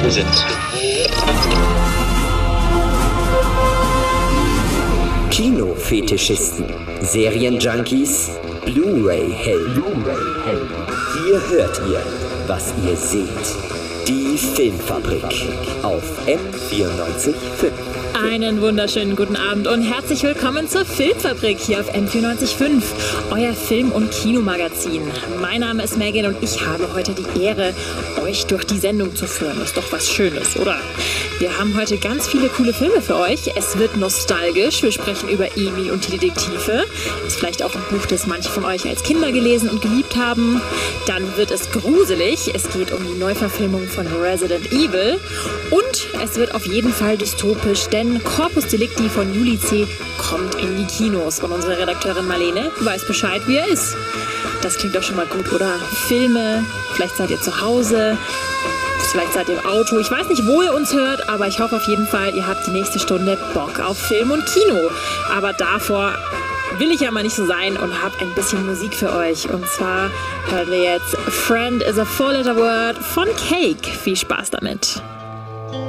sind. Kinofetischisten, Serienjunkies, Blu-ray-Helden. Hier hört ihr, was ihr seht. Die Filmfabrik auf M94.5. Einen wunderschönen guten Abend und herzlich willkommen zur Filmfabrik hier auf M94.5, euer Film- und Kinomagazin. Mein Name ist Megan und ich habe heute die Ehre, euch durch die Sendung zu führen. Ist doch was Schönes, oder? Wir haben heute ganz viele coole Filme für euch. Es wird nostalgisch. Wir sprechen über Emil und die Detektive. Ist vielleicht auch ein Buch, das manche von euch als Kinder gelesen und geliebt haben. Dann wird es gruselig. Es geht um die Neuverfilmung von Resident Evil. Und es wird auf jeden Fall dystopisch, denn Corpus Delicti von Juli C. kommt in die Kinos. Und unsere Redakteurin Marlene weiß Bescheid, wie er ist. Das klingt doch schon mal gut, oder? Filme, vielleicht seid ihr zu Hause, vielleicht seid ihr im Auto. Ich weiß nicht, wo ihr uns hört, aber ich hoffe auf jeden Fall, ihr habt die nächste Stunde Bock auf Film und Kino. Aber davor will ich ja mal nicht so sein und habe ein bisschen Musik für euch. Und zwar hören wir jetzt Friend is a Four-Letter Word von Cake. Viel Spaß damit.